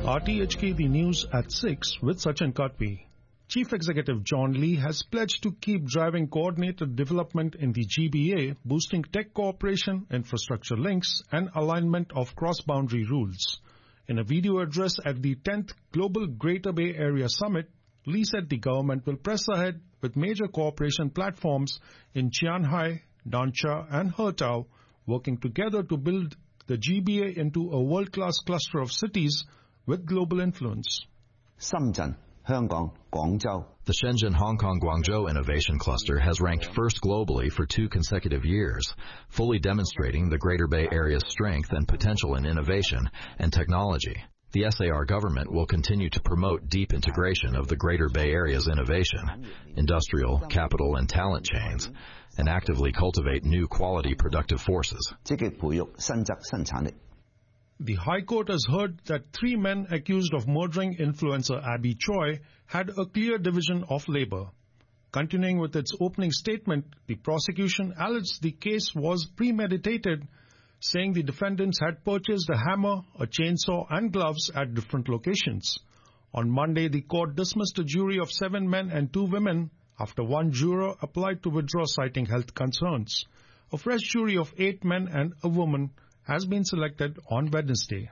RTHK The News at 6 with Sachin Katwi. Chief Executive John Lee has pledged to keep driving coordinated development in the GBA, boosting tech cooperation, infrastructure links, and alignment of cross-boundary rules. In a video address at the 10th Global Greater Bay Area Summit, Lee said the government will press ahead with major cooperation platforms in Qianhai, Dancha, and Hertao, working together to build the GBA into a world-class cluster of cities with global influence. Shenzhen, Hong Kong, Guangzhou. The Shenzhen Hong Kong Guangzhou Innovation Cluster has ranked first globally for 2 consecutive years, fully demonstrating the Greater Bay Area's strength and potential in innovation and technology. The SAR government will continue to promote deep integration of the Greater Bay Area's innovation, industrial, capital, and talent chains, and actively cultivate new quality productive forces. The High Court has heard that 3 men accused of murdering influencer Abby Choi had a clear division of labor. Continuing with its opening statement, the prosecution alleged the case was premeditated, saying the defendants had purchased a hammer, a chainsaw, and gloves at different locations. On Monday, the court dismissed a jury of 7 men and 2 women after 1 juror applied to withdraw citing health concerns. A fresh jury of 8 men and a woman has been selected on Wednesday.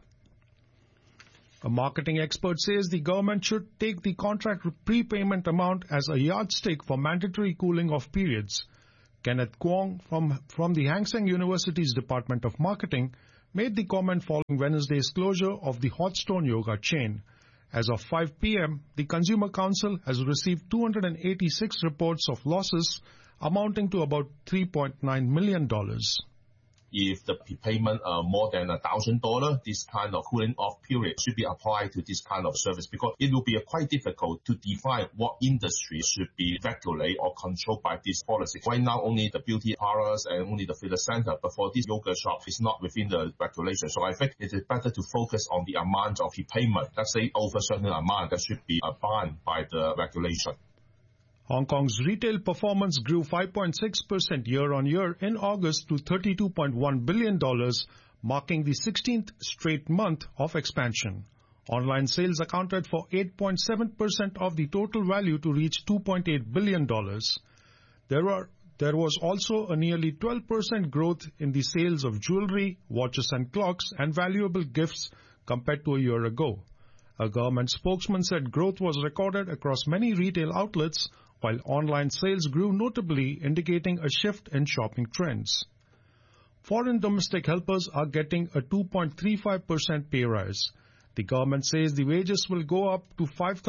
A marketing expert says the government should take the contract prepayment amount as a yardstick for mandatory cooling off periods. Kenneth Kwong from the Hang Seng University's Department of Marketing made the comment following Wednesday's closure of the Hot Stone Yoga chain. As of 5 p.m., the Consumer Council has received 286 reports of losses amounting to about $3.9 million. If the prepayment are more than $1,000, this kind of cooling off period should be applied to this kind of service, because it will be quite difficult to define what industry should be regulated or controlled by this policy. Right now, only the beauty parlors and only the fitness center, but for this yoga shop, it's not within the regulation. So I think it is better to focus on the amount of prepayment. Let's say over a certain amount that should be banned by the regulation. Hong Kong's retail performance grew 5.6% year-on-year in August to $32.1 billion, marking the 16th straight month of expansion. Online sales accounted for 8.7% of the total value to reach $2.8 billion. There was also a nearly 12% growth in the sales of jewelry, watches and clocks, and valuable gifts compared to a year ago. A government spokesman said growth was recorded across many retail outlets, while online sales grew notably, indicating a shift in shopping trends. Foreign domestic helpers are getting a 2.35% pay rise. The government says the wages will go up to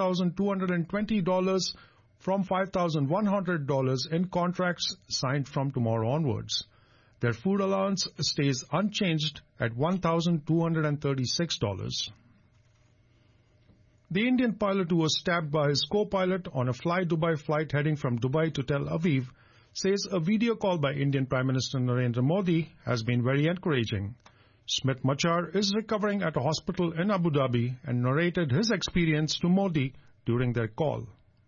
$5,220 from $5,100 in contracts signed from tomorrow onwards. Their food allowance stays unchanged at $1,236. The Indian pilot who was stabbed by his co-pilot on a Fly Dubai flight heading from Dubai to Tel Aviv says a video call by Indian Prime Minister Narendra Modi has been very encouraging. Smith Machar is recovering at a hospital in Abu Dhabi and narrated his experience to Modi during their call.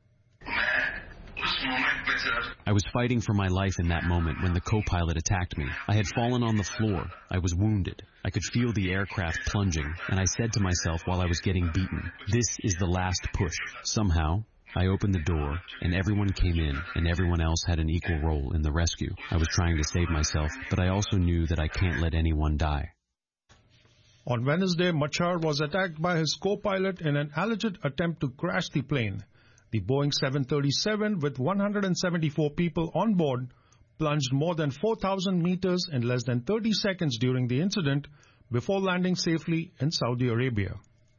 I was fighting for my life in that moment when the co-pilot attacked me. I had fallen on the floor. I was wounded. I could feel the aircraft plunging, and I said to myself while I was getting beaten, "This is the last push." Somehow, I opened the door, and everyone came in, and everyone else had an equal role in the rescue. I was trying to save myself, but I also knew that I can't let anyone die. On Wednesday, Machar was attacked by his co-pilot in an alleged attempt to crash the plane. The Boeing 737, with 174 people on board, plunged more than 4,000 meters in less than 30 seconds during the incident before landing safely in Saudi Arabia.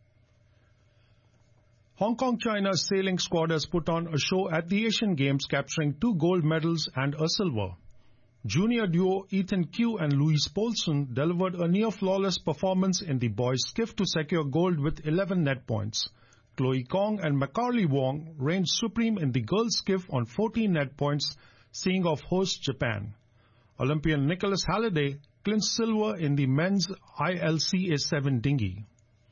Hong Kong China's sailing squad has put on a show at the Asian Games, capturing 2 gold medals and a silver. Junior duo Ethan Q and Louis Poulsen delivered a near-flawless performance in the boys' skiff to secure gold with 11 net points. Chloe Kong and Macaulay Wong reigned supreme in the girls' skiff on 14 net points, seeing off host Japan. Olympian Nicholas Halliday clinched silver in the men's ILCA7 dinghy.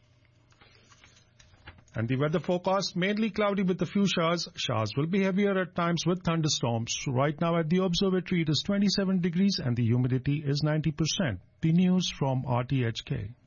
And the weather forecast, mainly cloudy with a few showers. Showers will be heavier at times with thunderstorms. Right now at the observatory it is 27 degrees and the humidity is 90%. The news from RTHK.